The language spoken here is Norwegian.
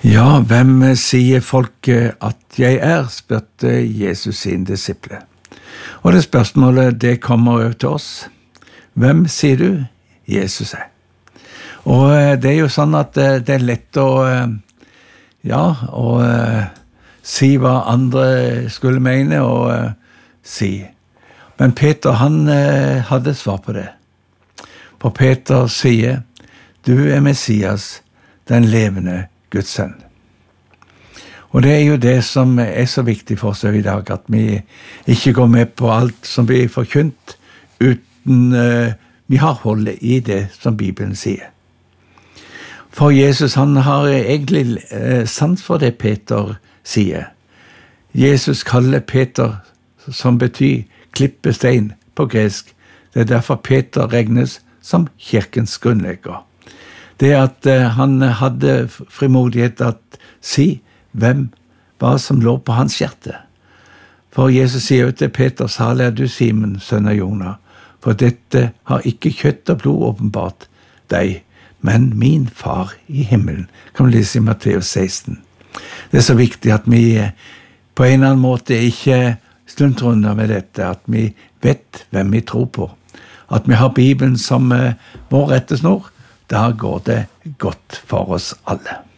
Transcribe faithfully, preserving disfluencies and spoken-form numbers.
Ja, hvem sier folket at jeg er, spurte Jesus sin disiple. Og det spørsmålet, det kommer jo til oss. Hvem sier du Jesus er? Og det er jo sånn at det er lett å, ja, å si hva andre skulle mene og si. Men Peter, han hadde svar på det. For Peter sier, du er Messias, den levende Guds sønn. Og det er jo det som er så viktig for oss i dag, at vi ikke går med på alt som blir forkynt, uten uh, vi har holdet i det som Bibelen sier. For Jesus, han har egentlig uh, sans for det Peter sier. Jesus kaller Peter, som betyr klippestein på gresk. Det er derfor Peter regnes som kirkens grunnlegger. Det at uh, han hadde frimodighet at si hvem hva som lå på hans hjerte. For Jesus sier jo til Peter, salig er du Simon, sønn av Jona, for dette har ikke kjøtt og blod åpenbart deg, men min far i himmelen. Kan vi lese i Matteus seksten. Det er så viktig at vi på en eller annen måte ikke sluntrer unna med dette, at vi vet hvem vi tror på. At vi har Bibelen som vår rettesnor, da går det godt for oss alle.